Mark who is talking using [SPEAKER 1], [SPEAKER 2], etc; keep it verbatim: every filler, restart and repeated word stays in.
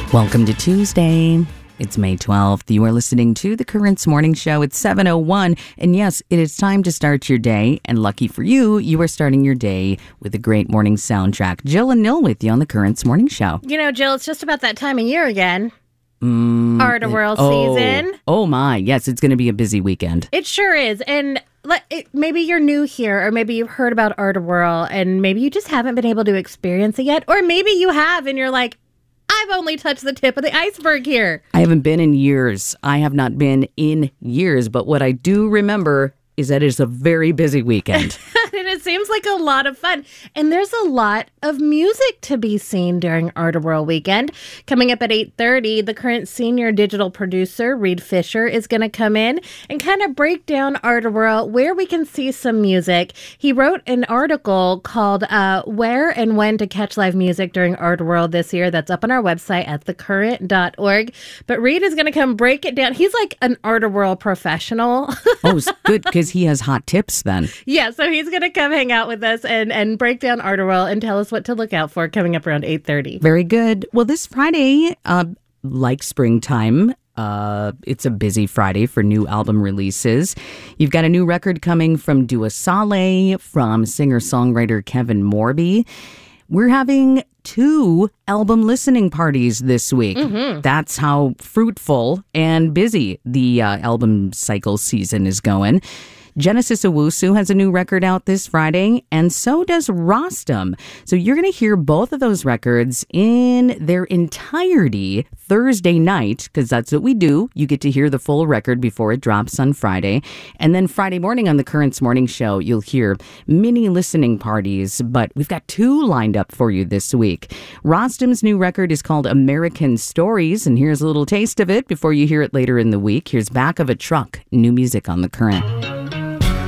[SPEAKER 1] Welcome to Tuesday. It's May twelfth. You are listening to The Currents Morning Show. It's seven oh one. And yes, it is time to start your day. And lucky for you, you are starting your day with a great morning soundtrack. Jill and Nil with you on The Currents Morning Show.
[SPEAKER 2] You know, Jill, it's just about that time of year again.
[SPEAKER 1] Mm,
[SPEAKER 2] Art of World
[SPEAKER 1] oh,
[SPEAKER 2] season.
[SPEAKER 1] Oh my, yes, it's going to be a busy weekend.
[SPEAKER 2] It sure is. And let, it, maybe you're new here, or maybe you've heard about Art of World, and maybe you just haven't been able to experience it yet. Or maybe you have, and you're like, I've only touched the tip of the iceberg here.
[SPEAKER 1] I haven't been in years. I have not been in years, but what I do remember is that it's a very busy weekend.
[SPEAKER 2] And it seems like a lot of fun. And there's a lot of music to be seen during Art of World weekend. Coming up at eight thirty, the current senior digital producer, Reed Fisher, is going to come in and kind of break down Art of World, where we can see some music. He wrote an article called uh, Where and When to Catch Live Music During Art of World this year. That's up on our website at the current dot org. But Reed is going to come break it down. He's like an Art of World professional.
[SPEAKER 1] Oh, it's good because he has hot tips then.
[SPEAKER 2] Yeah, so he's going to come hang out with us and, and break down Art of World and tell us what to look out for coming up around eight thirty.
[SPEAKER 1] Very good. Well, this Friday, uh, like springtime, uh, it's a busy Friday for new album releases. You've got a new record coming from Dua Saleh, from singer-songwriter Kevin Morby. We're having two album listening parties this week. Mm-hmm. That's how fruitful and busy the uh, album cycle season is going. Genesis Owusu has a new record out this Friday, and so does Rostam. So you're going to hear both of those records in their entirety Thursday night, because that's what we do. You get to hear the full record before it drops on Friday. And then Friday morning on the Currents Morning Show, you'll hear mini listening parties, but we've got two lined up for you this week. Rostam's new record is called American Stories, and here's a little taste of it before you hear it later in the week. Here's Back of a Truck, new music on The Current.